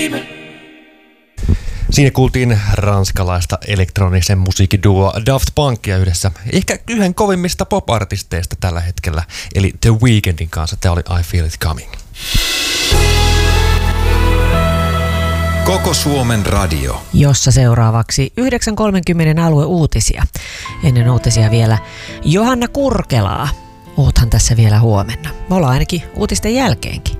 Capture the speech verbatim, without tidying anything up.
Siinä kuultiin ranskalaista elektronisen musiikkiduo Daft Punkia yhdessä ehkä yhden kovimmista pop-artisteista tällä hetkellä, eli The Weekndin kanssa. Tämä oli I Feel It Coming. Koko Suomen radio. Jossa seuraavaksi yhdeksän kolmekymmentä alueuutisia. Ennen uutisia vielä Johanna Kurkelaa. Oothan tässä vielä huomenna. Me ollaan ainakin uutisten jälkeenkin.